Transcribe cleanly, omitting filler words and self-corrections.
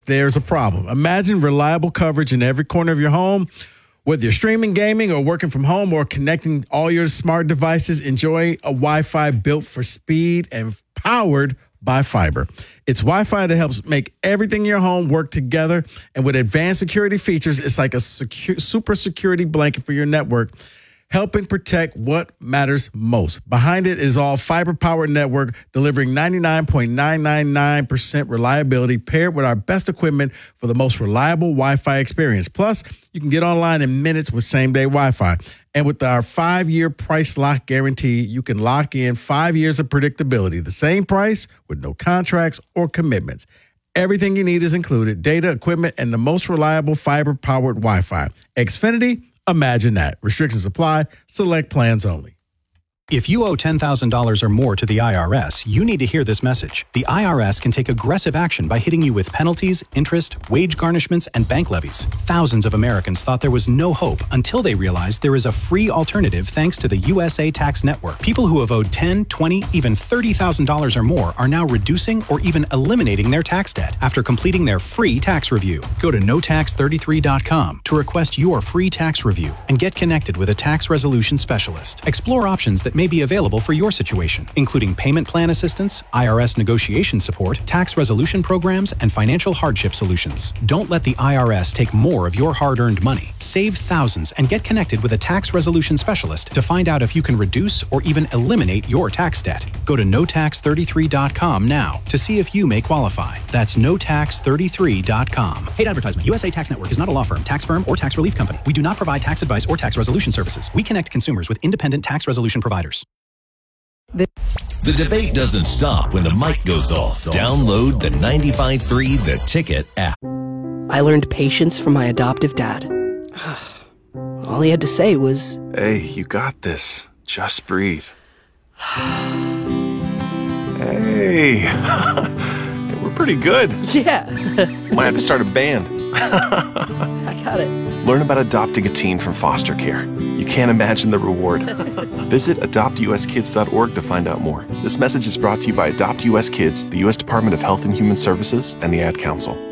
there's a problem. Imagine reliable coverage in every corner of your home. Whether you're streaming, gaming, or working from home, or connecting all your smart devices, enjoy a Wi-Fi built for speed and powered by fiber. It's Wi-Fi that helps make everything in your home work together. And with advanced security features, it's like a super security blanket for your network, helping protect what matters most. Behind it is all fiber-powered network, delivering 99.999% reliability, paired with our best equipment for the most reliable Wi-Fi experience. Plus, you can get online in minutes with same-day Wi-Fi. And with our 5-year price lock guarantee, you can lock in 5 years of predictability. The same price with no contracts or commitments. Everything you need is included: data, equipment, and the most reliable fiber-powered Wi-Fi. Xfinity. Imagine that. Restrictions apply. Select plans only. If you owe $10,000 or more to the IRS, you need to hear this message. The IRS can take aggressive action by hitting you with penalties, interest, wage garnishments, and bank levies. Thousands of Americans thought there was no hope until they realized there is a free alternative thanks to the USA Tax Network. People who have owed $10,000, $20,000, even $30,000 or more are now reducing or even eliminating their tax debt after completing their free tax review. Go to notax33.com to request your free tax review and get connected with a tax resolution specialist. Explore options that may be available for your situation, including payment plan assistance, IRS negotiation support, tax resolution programs, and financial hardship solutions. Don't let the IRS take more of your hard-earned money. Save thousands and get connected with a tax resolution specialist to find out if you can reduce or even eliminate your tax debt. Go to notax33.com now to see if you may qualify. That's notax33.com. Paid advertisement. USA Tax Network is not a law firm, tax firm, or tax relief company. We do not provide tax advice or tax resolution services. We connect consumers with independent tax resolution providers. The debate doesn't stop when the mic goes off. Download the 95.3 The Ticket app. I learned patience from my adoptive dad. All he had to say was, "Hey, you got this. Just breathe." Hey, we're pretty good. yeah, Might have to start a band. I got it. Learn about adopting a teen from foster care. You can't imagine the reward. Visit adoptuskids.org to find out more. This message is brought to you by Adopt US Kids, the U.S. Department of Health and Human Services, and the Ad Council.